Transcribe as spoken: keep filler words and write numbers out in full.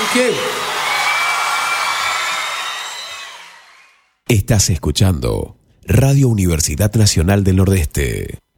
Ok. Estás escuchando Radio Universidad Nacional del Nordeste.